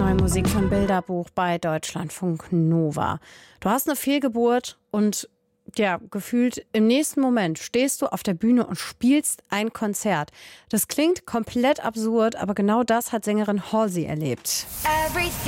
neue Musik von Bilderbuch bei Deutschlandfunk Nova. Du hast eine Fehlgeburt und ja, gefühlt im nächsten Moment stehst du auf der Bühne und spielst ein Konzert. Das klingt komplett absurd, aber genau das hat Sängerin Halsey erlebt.